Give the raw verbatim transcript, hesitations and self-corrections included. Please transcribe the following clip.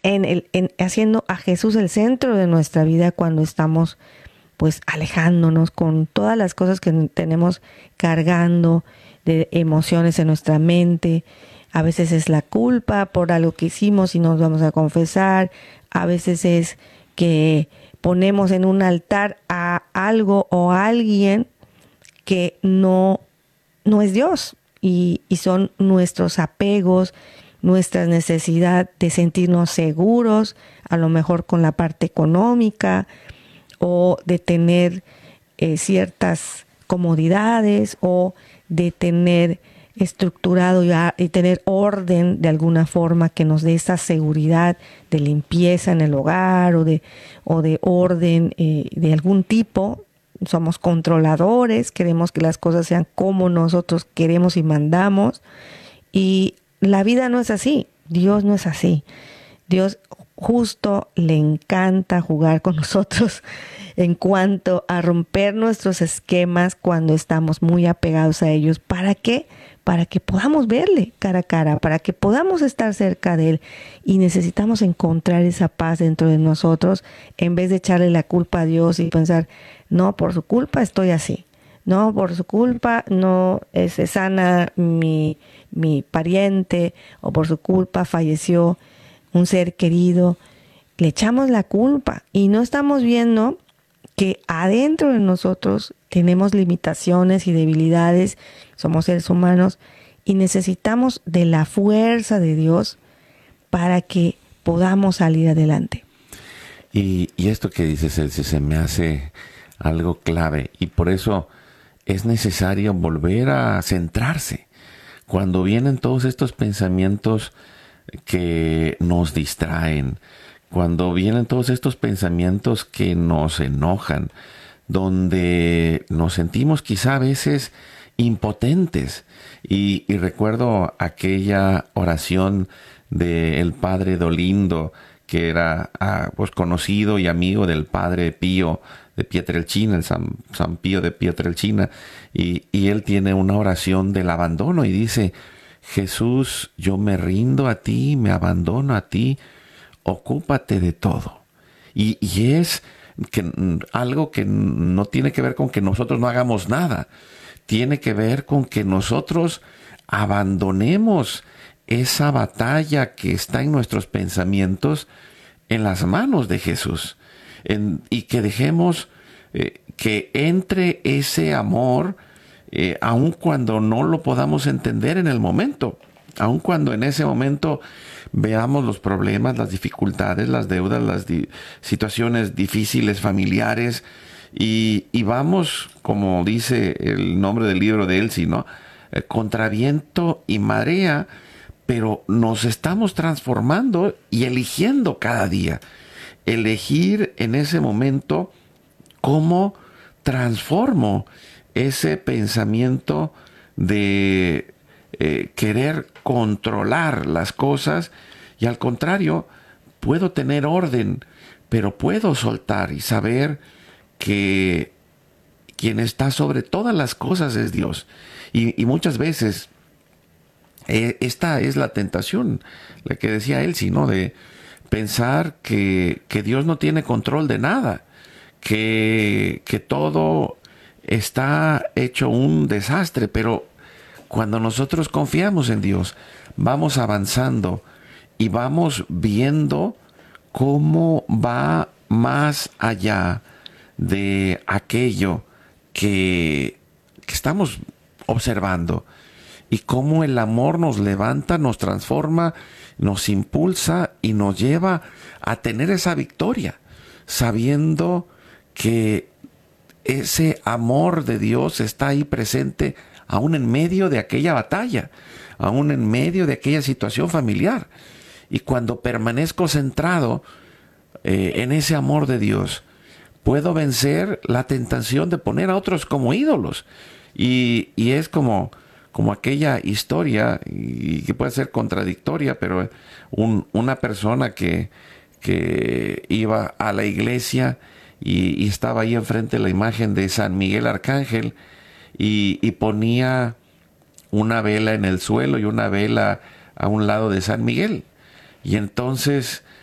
en el, en haciendo a Jesús el centro de nuestra vida cuando estamos pues alejándonos con todas las cosas que tenemos cargando de emociones en nuestra mente. A veces es la culpa por algo que hicimos y nos vamos a confesar. A veces es que ponemos en un altar a algo o a alguien que no, no es Dios y, y son nuestros apegos, nuestra necesidad de sentirnos seguros, a lo mejor con la parte económica o de tener eh, ciertas comodidades o de tener estructurado y, a, y tener orden de alguna forma que nos dé esa seguridad de limpieza en el hogar o de, o de orden eh, de algún tipo. Somos controladores, queremos que las cosas sean como nosotros queremos y mandamos, y la vida no es así, Dios no es así. Dios justo le encanta jugar con nosotros en cuanto a romper nuestros esquemas cuando estamos muy apegados a ellos. ¿Para qué? Para que podamos verle cara a cara, para que podamos estar cerca de Él. Y necesitamos encontrar esa paz dentro de nosotros en vez de echarle la culpa a Dios y pensar, no, por su culpa estoy así. No, por su culpa no eh, se sana mi, mi pariente, o por su culpa falleció un ser querido. Le echamos la culpa y no estamos viendo que adentro de nosotros tenemos limitaciones y debilidades, somos seres humanos y necesitamos de la fuerza de Dios para que podamos salir adelante. Y, y esto que dices, Elsie, se me hace algo clave, y por eso es necesario volver a centrarse. Cuando vienen todos estos pensamientos que nos distraen, cuando vienen todos estos pensamientos que nos enojan, donde nos sentimos quizá a veces impotentes. Y, y recuerdo aquella oración del padre Dolindo, que era ah, pues conocido y amigo del padre Pío de Pietrelcina, el San, San Pío de Pietrelcina, y, y él tiene una oración del abandono y dice: Jesús, yo me rindo a ti, me abandono a ti, ocúpate de todo. Y, y es que, algo que no tiene que ver con que nosotros no hagamos nada, tiene que ver con que nosotros abandonemos esa batalla que está en nuestros pensamientos en las manos de Jesús, en, y que dejemos eh, que entre ese amor, eh, aun cuando no lo podamos entender en el momento, aun cuando en ese momento veamos los problemas, las dificultades, las deudas, las di- situaciones difíciles familiares, y, y vamos, como dice el nombre del libro de Elsie, ¿no? Eh, contra viento y marea, pero nos estamos transformando y eligiendo cada día. Elegir en ese momento cómo transformo ese pensamiento de eh, querer controlar las cosas, y al contrario, puedo tener orden, pero puedo soltar y saber que quien está sobre todas las cosas es Dios. Y, y muchas veces eh, esta es la tentación, la que decía Elsie, ¿no? De pensar que, que Dios no tiene control de nada, que, que todo está hecho un desastre. Pero cuando nosotros confiamos en Dios, vamos avanzando y vamos viendo cómo va más allá de aquello que, que estamos observando, y cómo el amor nos levanta, nos transforma, nos impulsa y nos lleva a tener esa victoria, sabiendo que ese amor de Dios está ahí presente, aún en medio de aquella batalla, aún en medio de aquella situación familiar. Y cuando permanezco centrado eh, en ese amor de Dios, puedo vencer la tentación de poner a otros como ídolos. Y, y es como, como aquella historia, y que puede ser contradictoria, pero un, una persona que, que iba a la iglesia y, y estaba ahí enfrente de la imagen de San Miguel Arcángel, y, y ponía una vela en el suelo y una vela a un lado de San Miguel. Y entonces